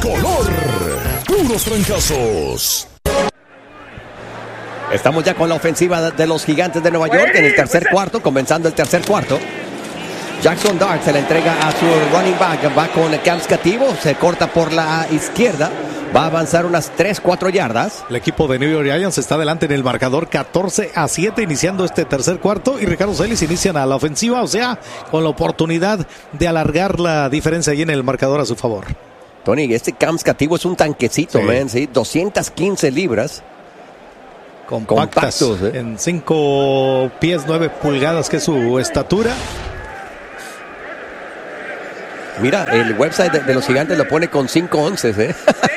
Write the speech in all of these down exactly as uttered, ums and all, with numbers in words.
tricolor. Puros trancazos. Estamos ya con la ofensiva de los Gigantes de Nueva York en el tercer cuarto, comenzando el tercer cuarto. Jackson Dart se la entrega a su running back, va con Cam Scativo, se corta por la izquierda, va a avanzar unas tres, cuatro yardas. El equipo de New York Giants está adelante en el marcador catorce a siete, iniciando este tercer cuarto, y Ricardo Celis inician a la ofensiva, o sea, con la oportunidad de alargar la diferencia ahí en el marcador a su favor. Tony, este Cam Scativo es un tanquecito, sí. man, ¿sí? doscientas quince libras. Compactas, Compactos, ¿eh? En cinco pies, nueve pulgadas, que es su estatura. Mira, el website de, de los Gigantes lo pone con cinco once, ¿eh?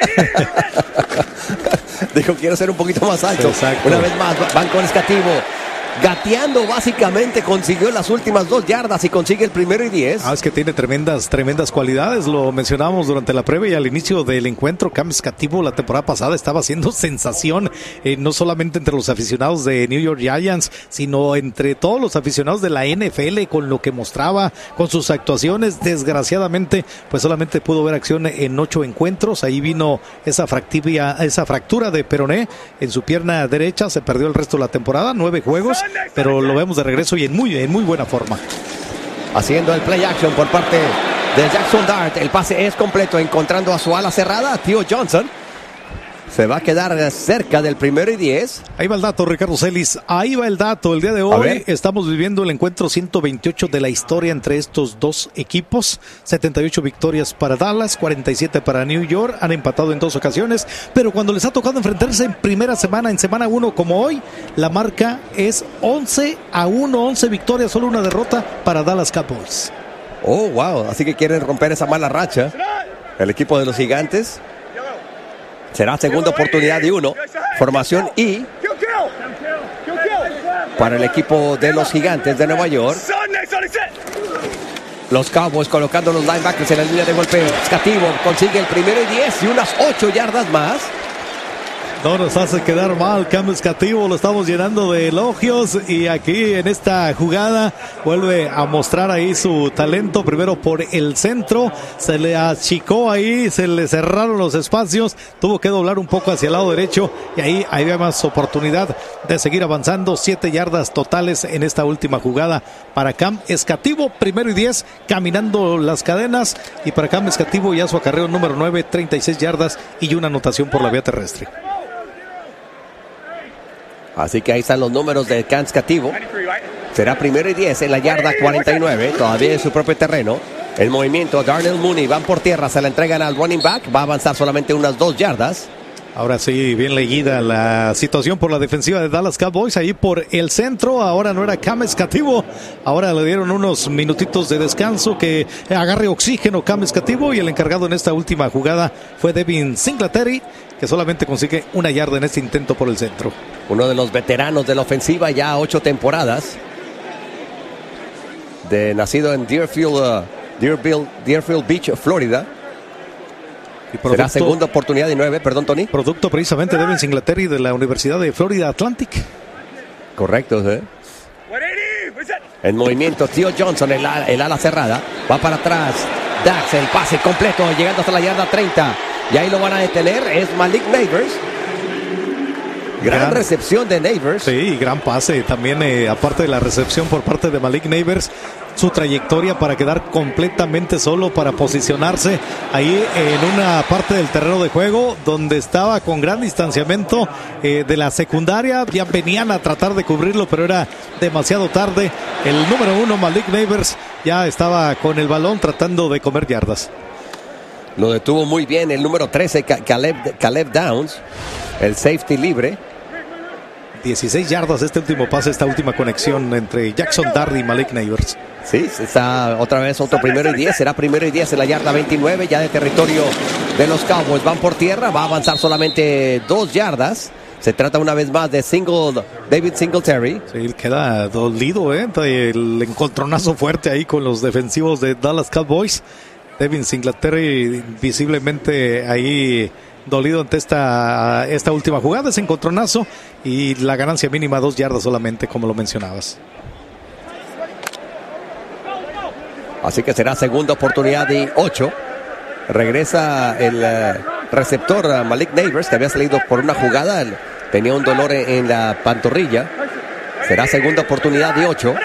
Dijo, quiero ser un poquito más alto. Exacto. Una vez más, van con Scativo. Gateando, básicamente, consiguió las últimas dos yardas y consigue el primero y diez. Ah, es que tiene tremendas, tremendas cualidades. Lo mencionábamos durante la previa y al inicio del encuentro. Cam Scativo la temporada pasada estaba haciendo sensación, eh, no solamente entre los aficionados de New York Giants, sino entre todos los aficionados de la N F L, con lo que mostraba, con sus actuaciones. Desgraciadamente, pues solamente pudo ver acción en ocho encuentros. Ahí vino esa fractura, esa fractura de peroné en su pierna derecha. Se perdió el resto de la temporada, nueve juegos. Pero lo vemos de regreso y en muy, en muy buena forma. Haciendo el play action por parte de Jackson Dart. El pase es completo, encontrando a su ala cerrada, Theo Johnson. Se va a quedar cerca del primero y diez. Ahí va el dato, Ricardo Celis. Ahí va el dato. El día de hoy estamos viviendo el encuentro ciento veintiocho de la historia entre estos dos equipos. setenta y ocho victorias para Dallas, cuarenta y siete para New York. Han empatado en dos ocasiones, pero cuando les ha tocado enfrentarse en primera semana, en semana uno como hoy, la marca es once a uno, once victorias, solo una derrota para Dallas Cowboys. Oh, wow. Así que quieren romper esa mala racha el equipo de los Gigantes. Será segunda oportunidad de uno. Formación I para el equipo de los Gigantes de Nueva York. Los Cowboys colocando los linebackers en la línea de golpeo. Scativo consigue el primero y diez y unas ocho yardas más. No nos hace quedar mal Cam Scativo, lo estamos llenando de elogios, y aquí en esta jugada vuelve a mostrar ahí su talento. Primero por el centro, se le achicó ahí, se le cerraron los espacios, tuvo que doblar un poco hacia el lado derecho y ahí había más oportunidad de seguir avanzando. Siete yardas totales en esta última jugada para Cam Scativo, primero y diez, caminando las cadenas, y para Cam Scativo ya su acarreo número nueve, treinta y seis yardas y una anotación por la vía terrestre. Así que ahí están los números de Cam Scativo. Será primero y diez en la yarda cuarenta y nueve, todavía en su propio terreno. El movimiento, Darnell Mooney, van por tierra, se la entregan al running back, va a avanzar solamente unas dos yardas. Ahora sí, bien leída la situación por la defensiva de Dallas Cowboys, ahí por el centro. Ahora no era Cam Scativo, ahora le dieron unos minutitos de descanso, que agarre oxígeno Cam Scativo, y el encargado en esta última jugada fue Devin Singletary, que solamente consigue una yarda en este intento por el centro. Uno de los veteranos de la ofensiva, ya ocho temporadas, de nacido en Deerfield, uh, Deerfield, Deerfield Beach, Florida. Y producto, será segunda oportunidad de nueve, perdón, Tony. Producto precisamente de Devin Singletary de la Universidad de Florida Atlantic. Correcto, ¿eh? En movimiento, Theo Johnson, el, el ala cerrada, va para atrás. Dax, el pase completo, llegando hasta la yarda treinta. Y ahí lo van a detener, es Malik Neighbors. Gran, gran recepción de Neighbors. Sí, gran pase también, eh, aparte de la recepción por parte de Malik Neighbors. Su trayectoria para quedar completamente solo, para posicionarse ahí en una parte del terreno de juego donde estaba con gran distanciamiento eh, de la secundaria. Ya venían a tratar de cubrirlo, pero era demasiado tarde. El número uno, Malik Neighbors, ya estaba con el balón tratando de comer yardas. Lo detuvo muy bien el número trece, Caleb, Caleb Downs, el safety libre. dieciséis yardas este último pase, esta última conexión entre Jackson Dart y Malik Neighbors. Sí, está otra vez otro primero y diez, será primero y diez en la yarda veintinueve, ya de territorio de los Cowboys. Van por tierra, va a avanzar solamente dos yardas. Se trata una vez más de single, David Singletary. Sí, queda dolido, ¿eh? El encontronazo fuerte ahí con los defensivos de Dallas Cowboys. David Singletary visiblemente ahí dolido ante esta, esta última jugada, ese encontronazo, y la ganancia mínima dos yardas solamente, como lo mencionabas. Así que será segunda oportunidad de ocho. Regresa el uh, receptor uh, Malik Neighbors, que había salido por una jugada. Tenía un dolor en, en la pantorrilla. Será segunda oportunidad de ocho.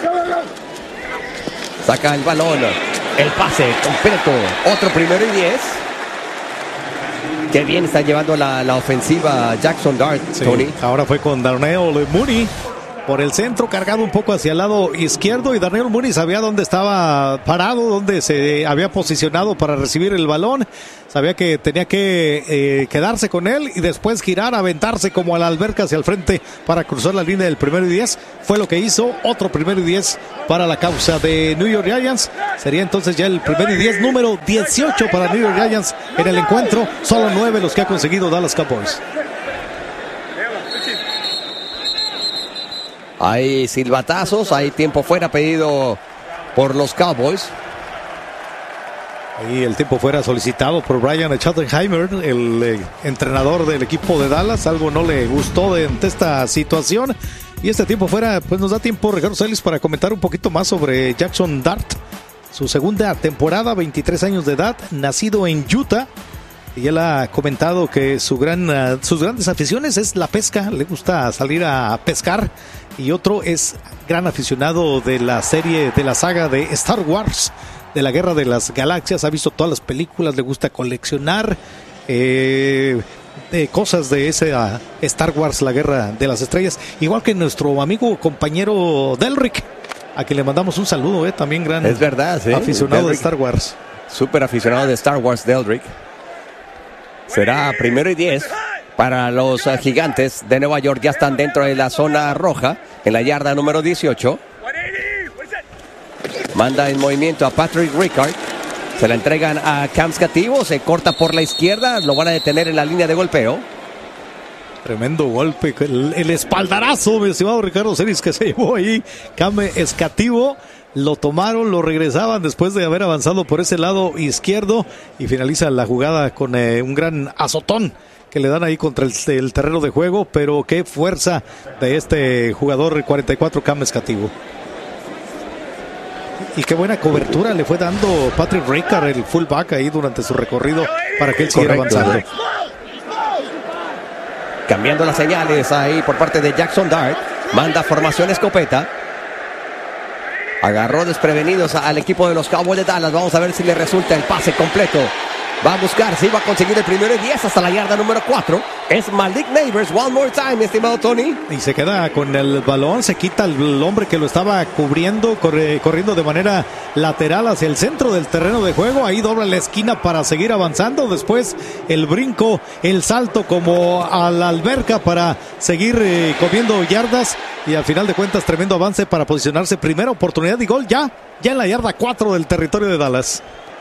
Saca el balón. El pase completo. Otro primero y diez. Qué bien está llevando la, la ofensiva Jackson Dart, sí, Tony. Ahora fue con Darnell Mooney por el centro, cargado un poco hacia el lado izquierdo, y Darnell Mooney sabía dónde estaba parado, dónde se había posicionado para recibir el balón. Sabía que tenía que eh, quedarse con él y después girar, aventarse como a la alberca hacia el frente para cruzar la línea del primero y diez. Fue lo que hizo. Otro primero y diez para la causa de New York Giants. Sería entonces ya el primero y diez número dieciocho para New York Giants en el encuentro. Solo nueve los que ha conseguido Dallas Cowboys. Hay silbatazos, hay tiempo fuera pedido por los Cowboys. Ahí el tiempo fuera solicitado por Brian Schottenheimer, el eh, entrenador del equipo de Dallas. Algo no le gustó de, ante esta situación. Y este tiempo fuera, pues nos da tiempo, Ricardo Celis, para comentar un poquito más sobre Jackson Dart. Su segunda temporada, veintitrés años de edad, nacido en Utah. Y él ha comentado que su gran, uh, sus grandes aficiones es la pesca. Le gusta salir a pescar. Y otro es gran aficionado de la serie, de la saga de Star Wars, de la Guerra de las Galaxias. Ha visto todas las películas, le gusta coleccionar eh, eh, cosas de ese uh, Star Wars, la Guerra de las Estrellas. Igual que nuestro amigo compañero Delrick, a quien le mandamos un saludo, eh, también gran es verdad, ¿sí? aficionado Delrick, de Star Wars. Súper aficionado de Star Wars, Delrick. Será primero y diez para los uh, Gigantes de Nueva York. Ya están dentro de la zona roja, en la yarda número dieciocho. Manda en movimiento a Patrick Ricard. Se la entregan a Camps Cativo. Se corta por la izquierda. Lo van a detener en la línea de golpeo. Tremendo golpe. El, el espaldarazo, mi estimado Ricardo Celis, que se llevó ahí Cam Escativo. Lo tomaron, lo regresaban después de haber avanzado por ese lado izquierdo. Y finaliza la jugada con eh, un gran azotón que le dan ahí contra el, el terreno de juego. Pero qué fuerza de este jugador cuarenta y cuatro, Cam Escativo. Y qué buena cobertura le fue dando Patrick Ricard, el fullback, ahí durante su recorrido para que él siguiera Correcto, avanzando. Cambiando las señales ahí por parte de Jackson Dart. Manda formación escopeta. Agarró desprevenidos al equipo de los Cowboys de Dallas. Vamos a ver si le resulta el pase completo. Va a buscar, si va a conseguir el primero y diez hasta la yarda número cuatro. Es Malik Neighbors. One more time, estimado Tony. Y se queda con el balón, se quita el hombre que lo estaba cubriendo, corre, corriendo de manera lateral hacia el centro del terreno de juego. Ahí dobla la esquina para seguir avanzando. Después el brinco, el salto como a la alberca para seguir eh, comiendo yardas. Y al final de cuentas, tremendo avance para posicionarse. Primera oportunidad y gol ya, ya en la yarda cuatro del territorio de Dallas.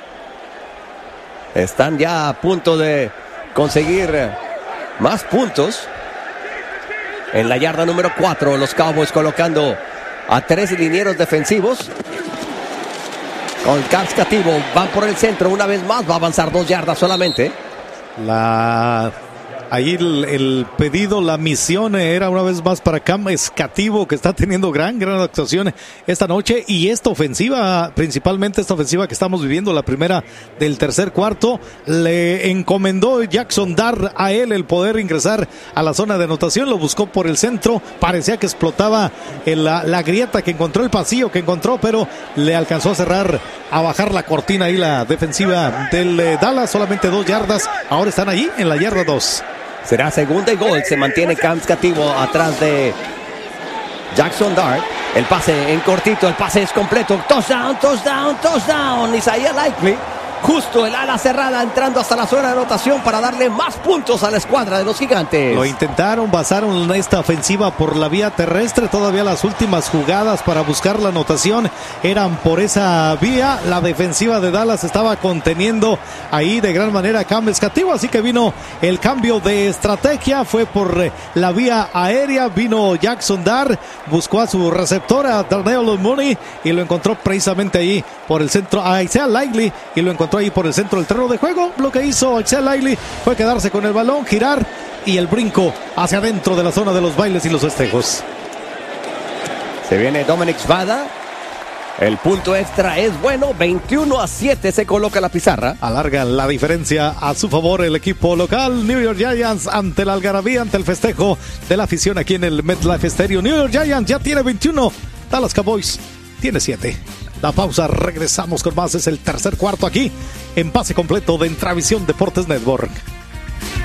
Están ya a punto de conseguir más puntos. En la yarda número cuatro, los Cowboys colocando a tres linieros defensivos. Con Camps Cativo, van por el centro una vez más. Va a avanzar dos yardas solamente. La... Ahí el, el pedido, la misión era una vez más para Cam Escativo, que está teniendo gran, gran actuación esta noche. Y esta ofensiva, principalmente esta ofensiva que estamos viviendo, la primera del tercer cuarto, le encomendó Jackson Dart a él el poder ingresar a la zona de anotación. Lo buscó por el centro, parecía que explotaba el, la, la grieta que encontró, el pasillo que encontró, pero le alcanzó a cerrar, a bajar la cortina ahí la defensiva del eh, Dallas. Solamente dos yardas, ahora están ahí en la yarda dos. Será segunda y gol. Se mantiene Camps Cativo atrás de Jackson Dart. El pase en cortito, el pase es completo. Touchdown, touchdown, touchdown. Isaiah Likely, justo el ala cerrada, entrando hasta la zona de anotación para darle más puntos a la escuadra de los Gigantes. Lo intentaron, basaron esta ofensiva por la vía terrestre. Todavía las últimas jugadas para buscar la anotación eran por esa vía. La defensiva de Dallas estaba conteniendo ahí de gran manera a Cam Escativo, así que vino el cambio de estrategia. Fue por la vía aérea, vino Jackson Dart, buscó a su receptora Darnell Mooney y lo encontró precisamente ahí por el centro a Isaiah Likely y lo encontró ahí por el centro del terreno de juego. Lo que hizo Isaiah Likely fue quedarse con el balón, girar y el brinco hacia adentro de la zona de los bailes y los festejos. Se viene Dominic Svada. El punto extra es bueno, veintiuno a siete se coloca la pizarra. Alarga la diferencia a su favor el equipo local, New York Giants, ante la algarabía, ante el festejo de la afición aquí en el MetLife Stadium. New York Giants ya tiene veintiuno, Dallas Cowboys tiene siete. La pausa, regresamos con más, es el tercer cuarto aquí en Pase Completo de Intravisión Deportes Network.